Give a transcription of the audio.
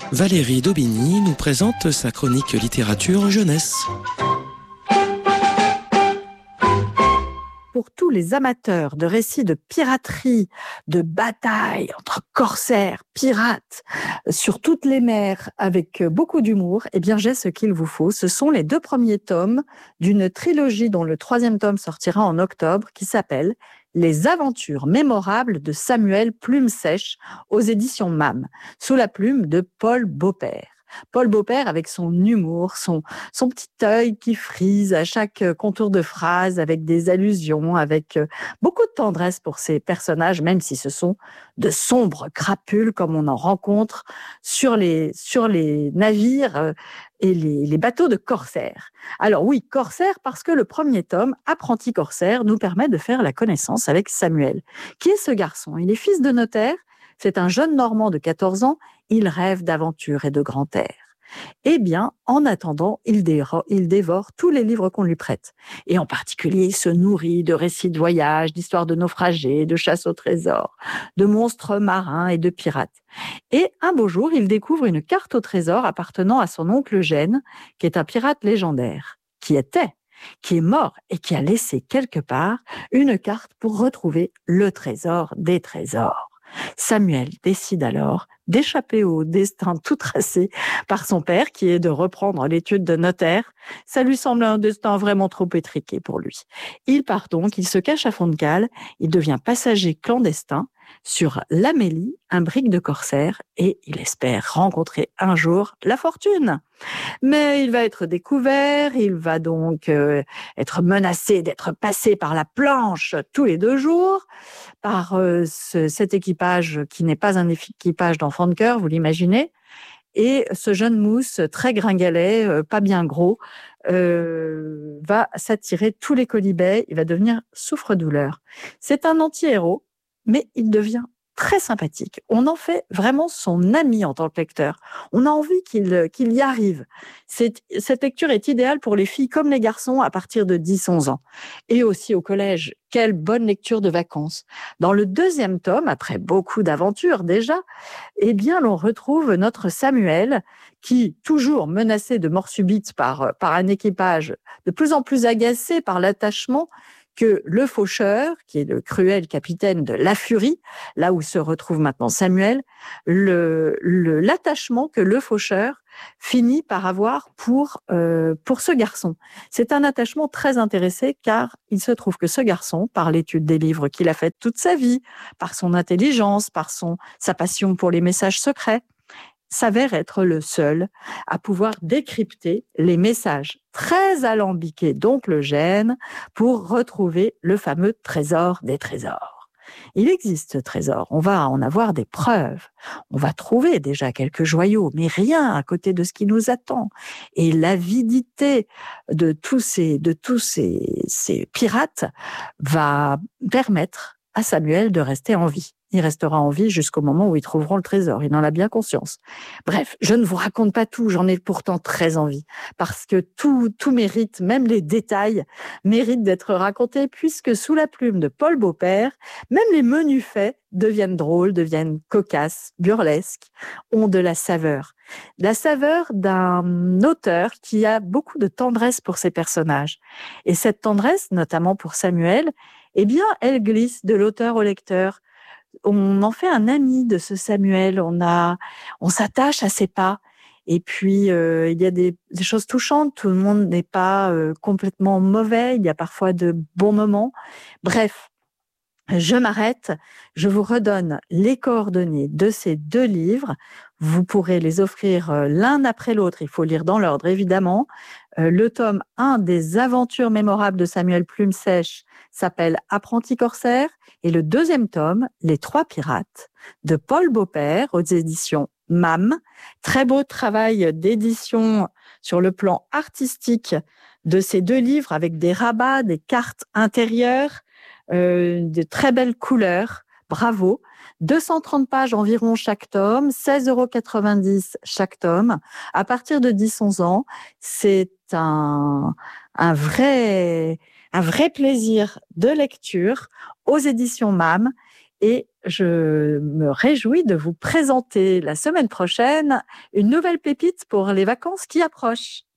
Valérie Daubigny nous présente sa chronique littérature jeunesse. Pour tous les amateurs de récits de piraterie, de batailles entre corsaires, pirates, sur toutes les mers, avec beaucoup d'humour, eh bien, j'ai ce qu'il vous faut. Ce sont les 2 premiers tomes d'une trilogie dont le 3e tome sortira en octobre, qui s'appelle Les aventures mémorables de Samuel Plume Sèche aux éditions MAM, sous la plume de Paul Beaupère. Paul Beaupère avec son humour, son petit œil qui frise à chaque contour de phrase, avec des allusions, avec beaucoup de tendresse pour ses personnages, même si ce sont de sombres crapules comme on en rencontre sur les navires et les bateaux de corsaires. Alors oui, corsaire parce que le 1er tome, Apprenti corsaire, nous permet de faire la connaissance avec Samuel. Qui est ce garçon ? Il est fils de notaire, c'est un jeune Normand de 14 ans, il rêve d'aventure et de grand air. Eh bien, en attendant, il dévore tous les livres qu'on lui prête. Et en particulier, il se nourrit de récits de voyage, d'histoires de naufragés, de chasse au trésor, de monstres marins et de pirates. Et un beau jour, il découvre une carte au trésor appartenant à son oncle Eugène, qui est un pirate légendaire, qui est mort et qui a laissé quelque part une carte pour retrouver le trésor des trésors. Samuel décide alors d'échapper au destin tout tracé par son père, qui est de reprendre l'étude de notaire. Ça lui semble un destin vraiment trop étriqué pour lui. Il part donc, il se cache à fond de cale, il devient passager clandestin sur l'Amélie, un brick de corsaire, et il espère rencontrer un jour la fortune. Mais il va être découvert, il va donc être menacé d'être passé par la planche tous les 2 jours, par cet équipage qui n'est pas un équipage d'enfants de cœur, vous l'imaginez. Et ce jeune mousse très gringalet, pas bien gros, va s'attirer tous les quolibets, il va devenir souffre-douleur. C'est un anti-héros, mais il devient très sympathique. On en fait vraiment son ami en tant que lecteur. On a envie qu'il y arrive. Cette lecture est idéale pour les filles comme les garçons à partir de 10-11 ans. Et aussi au collège. Quelle bonne lecture de vacances. Dans le 2e tome, après beaucoup d'aventures déjà, eh bien, l'on retrouve notre Samuel qui, toujours menacé de mort subite par un équipage de plus en plus agacé par l'attachement que le faucheur, qui est le cruel capitaine de La Furie, là où se retrouve maintenant Samuel, l'attachement que le faucheur finit par avoir pour ce garçon. C'est un attachement très intéressé car il se trouve que ce garçon, par l'étude des livres qu'il a fait toute sa vie, par son intelligence, par sa passion pour les messages secrets, s'avère être le seul à pouvoir décrypter les messages très alambiqués d'oncle Eugène pour retrouver le fameux trésor des trésors. Il existe ce trésor, on va en avoir des preuves, on va trouver déjà quelques joyaux, mais rien à côté de ce qui nous attend. Et l'avidité de tous ces pirates va permettre à Samuel de rester en vie. Il restera en vie jusqu'au moment où ils trouveront le trésor. Il en a bien conscience. Bref, je ne vous raconte pas tout, j'en ai pourtant très envie. Parce que tout mérite, même les détails, méritent d'être racontés, puisque sous la plume de Paul Beaupère, même les menus faits deviennent drôles, deviennent cocasses, burlesques, ont de la saveur. La saveur d'un auteur qui a beaucoup de tendresse pour ses personnages. Et cette tendresse, notamment pour Samuel, eh bien, elle glisse de l'auteur au lecteur. On en fait un ami de ce Samuel, on s'attache à ses pas. Et puis, il y a des choses touchantes, tout le monde n'est pas complètement mauvais, il y a parfois de bons moments. Bref, je m'arrête, je vous redonne les coordonnées de ces 2 livres. Vous pourrez les offrir l'un après l'autre, il faut lire dans l'ordre évidemment. Le tome 1 des aventures mémorables de Samuel Plume Sèche s'appelle Apprenti corsaire et le 2e tome, Les 3 pirates, de Paul Beaupère aux éditions MAM. Très beau travail d'édition sur le plan artistique de ces 2 livres avec des rabats, des cartes intérieures, de très belles couleurs. Bravo. 230 pages environ chaque tome, 16,90 € chaque tome. À partir de 10-11 ans, c'est un vrai plaisir de lecture aux éditions MAM. et je me réjouis de vous présenter la semaine prochaine une nouvelle pépite pour les vacances qui approchent.